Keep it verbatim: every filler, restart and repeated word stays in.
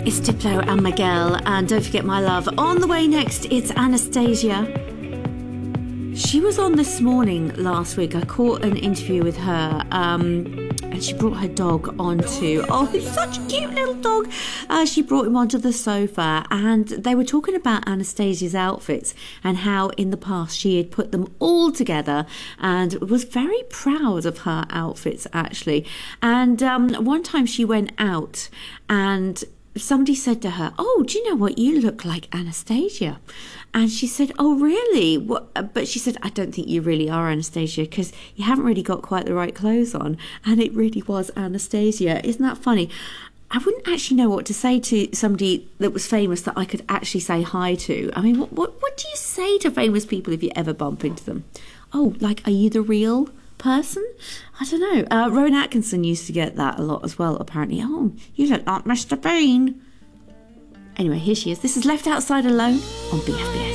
It's Diplo and Miguel, and don't forget my love. On the way next, it's Anastasia. She was on this morning last week. I caught an interview with her, um, and she brought her dog onto, oh, he's such a cute little dog. Uh, she brought him onto the sofa, and they were talking about Anastasia's outfits and how in the past she had put them all together and was very proud of her outfits, actually. And um, one time she went out and somebody said to her, "Oh, do you know what? You look like Anastasia." And she said, "Oh, really?" What? But she said, "I don't think you really are Anastasia because you haven't really got quite the right clothes on." And it really was Anastasia. Isn't that funny? I wouldn't actually know what to say to somebody that was famous that I could actually say hi to. I mean, what what, what do you say to famous people if you ever bump into them? Oh, like, are you the real person? I don't know. Uh, Rowan Atkinson used to get that a lot as well, apparently. "Oh, you look like Mister Bean." Anyway, here she is. This is Left Outside Alone on B F B S.